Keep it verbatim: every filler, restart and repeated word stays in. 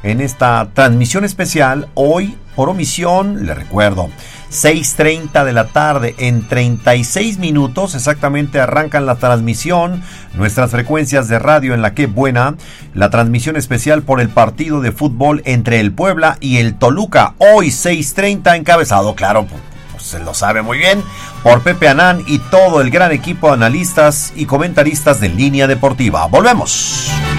en esta transmisión especial. Hoy, por omisión, le recuerdo, seis treinta de la tarde, en treinta y seis minutos exactamente arrancan la transmisión, nuestras frecuencias de radio en la que buena, la transmisión especial por el partido de fútbol entre el Puebla y el Toluca. Hoy seis treinta, encabezado, claro, pues se lo sabe muy bien, por Pepe Anán y todo el gran equipo de analistas y comentaristas de Línea Deportiva. Volvemos.